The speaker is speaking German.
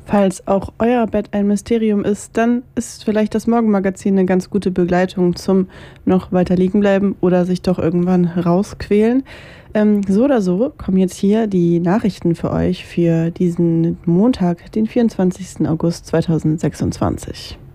Falls auch euer Bett ein Mysterium ist, dann ist vielleicht das Morgenmagazin eine ganz gute Begleitung zum noch weiter liegen bleiben oder sich doch irgendwann rausquälen. So oder so kommen jetzt hier die Nachrichten für euch für diesen Montag, den 24. August 2026.